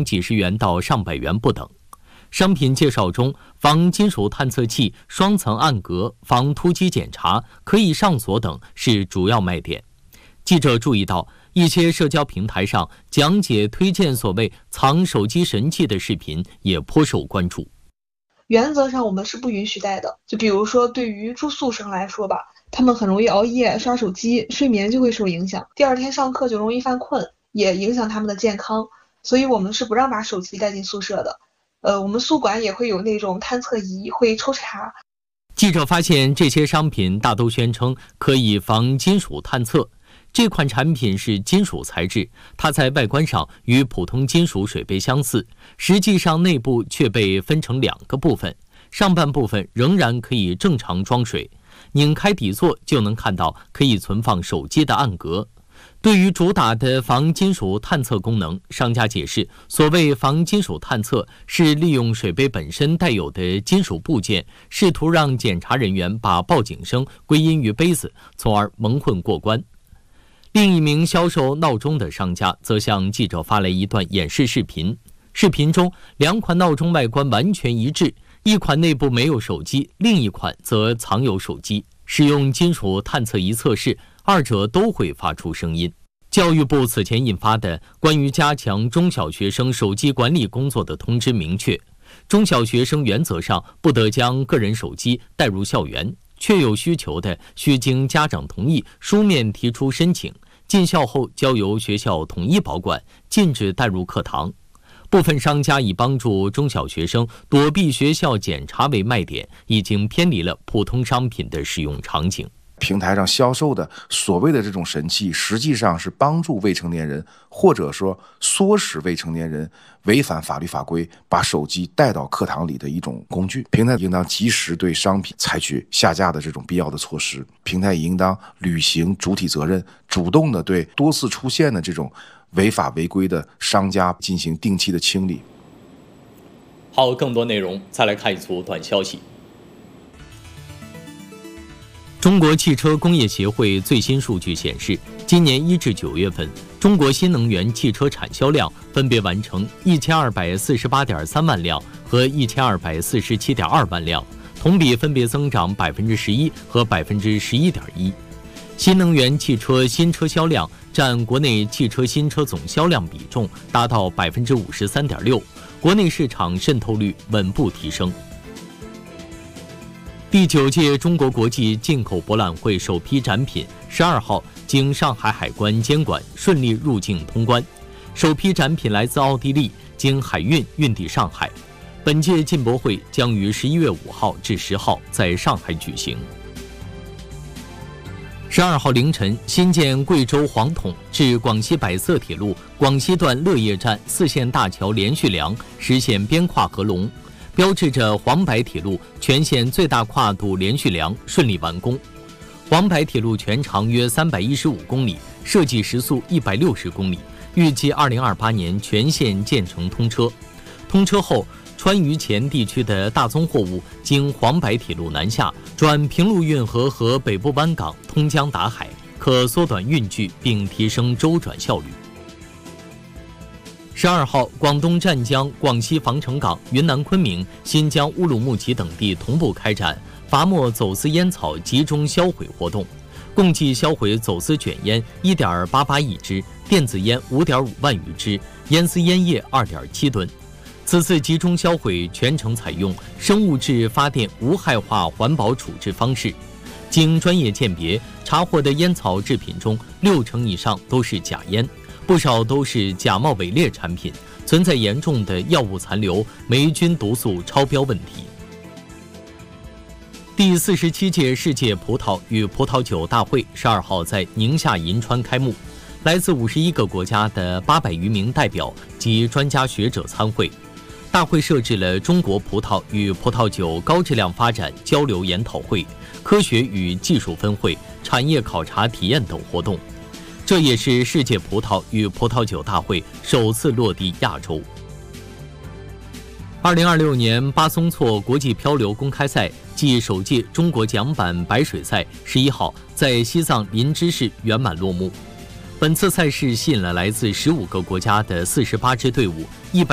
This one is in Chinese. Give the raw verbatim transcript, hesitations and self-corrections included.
从几十元到上百元不等。商品介绍中，防金属探测器、双层暗格、防突击检查、可以上锁等是主要卖点。记者注意到，一些社交平台上讲解推荐所谓藏手机神器的视频也颇受关注。 原则上我们是不允许带的，就比如说对于住宿生来说吧，他们很容易熬夜刷手机，睡眠就会受影响，第二天上课就容易犯困，也影响他们的健康，所以我们是不让把手机带进宿舍的。呃，我们宿管也会有那种探测仪，会抽查。 记者发现，这些商品大都宣称可以防金属探测。这款产品是金属材质，它在外观上与普通金属水杯相似，实际上内部却被分成两个部分，上半部分仍然可以正常装水，拧开底座就能看到可以存放手机的暗格。对于主打的防金属探测功能，商家解释，所谓防金属探测是利用水杯本身带有的金属部件，试图让检查人员把报警声归因于杯子，从而蒙混过关。另一名销售闹钟的商家则向记者发来一段演示视频，视频中两款闹钟外观完全一致，一款内部没有手机，另一款则藏有手机。使用金属探测仪测试，二者都会发出声音。教育部此前印发的关于加强中小学生手机管理工作的通知明确，中小学生原则上不得将个人手机带入校园，确有需求的需经家长同意书面提出申请，进校后交由学校统一保管，禁止带入课堂。部分商家以帮助中小学生躲避学校检查为卖点，已经偏离了普通商品的使用场景。 平台上销售的所谓的这种神器，实际上是帮助未成年人，或者说唆使未成年人违反法律法规，把手机带到课堂里的一种工具。平台应当及时对商品采取下架的这种必要的措施，平台也应当履行主体责任，主动的对多次出现的这种违法违规的商家进行定期的清理。 好，更多内容再来看一组短消息。中国汽车工业协会最新数据显示，今年一至九月份，中国新能源汽车产销量分别完成一千二百四十八点三万辆和一千二百四十七点二万辆，同比分别增长百分之十一和百分之十一点一。新能源汽车新车销量占国内汽车新车总销量比重达到百分之五十三点六，国内市场渗透率稳步提升。第九届中国国际进口博览会首批展品十二号经上海海关监管顺利入境通关，首批展品来自奥地利，经海运运抵上海。本届进博会将于十一月五号至十号在上海举行。十二号凌晨，新建贵州黄统至广西百色铁路广西段乐业站四线大桥连续梁实现边跨合龙，标志着黄白铁路全线最大跨度连续梁顺利完工。黄白铁路全长约三百一十五公里，设计时速一百六十公里，预计二零二八年全线建成通车。通车后，川渝黔地区的大宗货物经黄白铁路南下，转平陆运河和北部湾港通江达海，可缩短运距并提升周转效率。十二号，广东湛江、广西防城港、云南昆明、新疆乌鲁木齐等地同步开展罚没走私烟草集中销毁活动，共计销毁走私卷烟 一点八八亿支，电子烟 五点五万余支，烟丝烟叶 二点七吨。此次集中销毁全程采用生物质发电无害化环保处置方式，经专业鉴别，查获的烟草制品中六成以上都是假烟，不少都是假冒伪劣产品，存在严重的药物残留、霉菌毒素超标问题。第四十七届世界葡萄与葡萄酒大会十二号在宁夏银川开幕，来自五十一个国家的八百余名代表及专家学者参会。大会设置了中国葡萄与葡萄酒高质量发展交流研讨会、科学与技术分会、产业考察体验等活动。这也是世界葡萄与葡萄酒大会首次落地亚洲。二零二六年巴松措国际漂流公开赛暨首届中国桨板白水赛十一号在西藏林芝市圆满落幕。本次赛事吸引了来自十五个国家的四十八支队伍，一百